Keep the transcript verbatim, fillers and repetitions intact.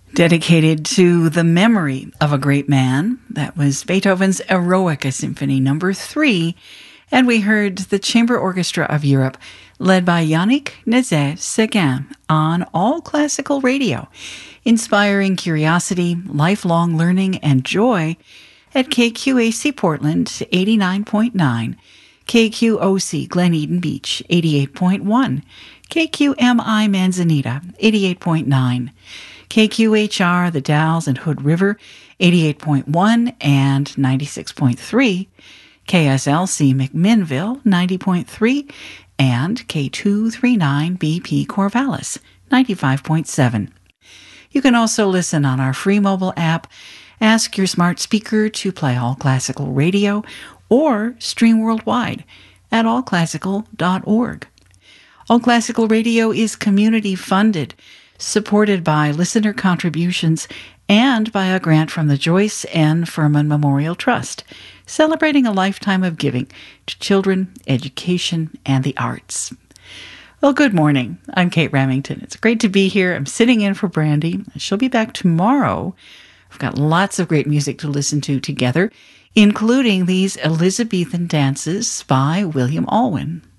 Dedicated to the memory of a great man. That was Beethoven's Eroica Symphony number three. And we heard the Chamber Orchestra of Europe, led by Yannick Nézet-Séguin, on All Classical Radio, inspiring curiosity, lifelong learning, and joy at K Q A C Portland, eighty-nine point nine, K Q O C Glen Eden Beach, eighty-eight point one, K Q M I Manzanita, eighty-eight point nine, K Q H R, the Dalles and Hood River, eighty-eight point one and ninety-six point three, K S L C McMinnville, ninety point three, and K two thirty-nine B P Corvallis, ninety-five point seven. You can also listen on our free mobile app, ask your smart speaker to play All Classical Radio, or stream worldwide at all classical dot org. All Classical Radio is community-funded, supported by listener contributions and by a grant from the Joyce N. Furman Memorial Trust, celebrating a lifetime of giving to children, education, and the arts. Well, good morning. I'm Kate Remington. It's great to be here. I'm sitting in for Brandy. She'll be back tomorrow. We've got lots of great music to listen to together, including these Elizabethan dances by William Alwyn.